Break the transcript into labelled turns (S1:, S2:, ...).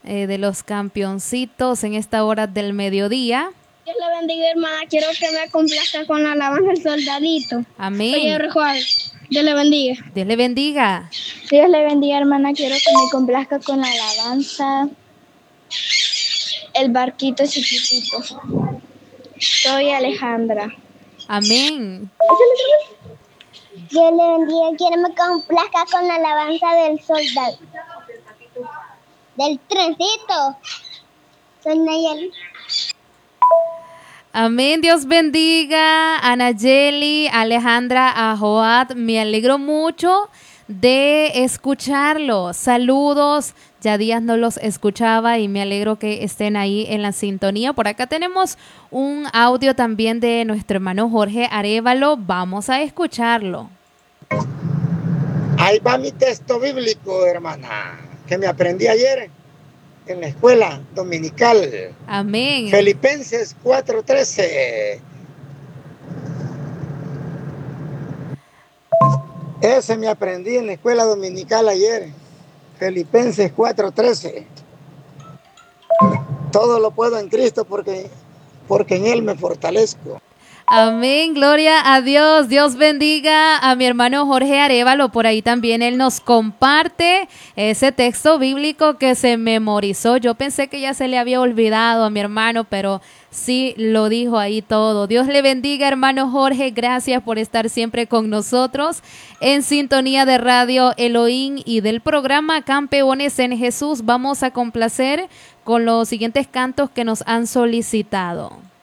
S1: de los campeoncitos en esta hora del mediodía.
S2: Dios le bendiga, hermana. Quiero que me complazca con la alabanza del soldadito.
S1: Amén.
S2: Oye, Juan, Dios le bendiga.
S1: Dios le bendiga.
S2: Dios le bendiga, hermana. Quiero que me complazca con la alabanza. El barquito chiquitito. Soy Alejandra.
S1: Amén.
S2: Dios le bendiga. Quiero que me complazca con la alabanza del soldado. Del trencito. Soy Nayeli.
S1: Amén, Dios bendiga a Nayeli, Alejandra, a Joad. Me alegro mucho de escucharlos. Saludos, ya días no los escuchaba y me alegro que estén ahí en la sintonía. Por acá tenemos un audio también de nuestro hermano Jorge Arévalo. Vamos a escucharlo.
S3: Ahí va mi texto bíblico, hermana, que me aprendí ayer en la escuela dominical.
S1: Amén.
S3: Filipenses 4:13. Ese me aprendí en la escuela dominical ayer. Filipenses 4:13. Todo lo puedo en Cristo porque en Él me fortalezco.
S1: Amén, gloria a Dios. Dios bendiga a mi hermano Jorge Arévalo. Por ahí también él nos comparte ese texto bíblico que se memorizó. Yo pensé que ya se le había olvidado a mi hermano, pero sí lo dijo ahí todo. Dios le bendiga, hermano Jorge. Gracias por estar siempre con nosotros en sintonía de Radio Elohim y del programa Campeones en Jesús. Vamos a complacer con los siguientes cantos que nos han solicitado.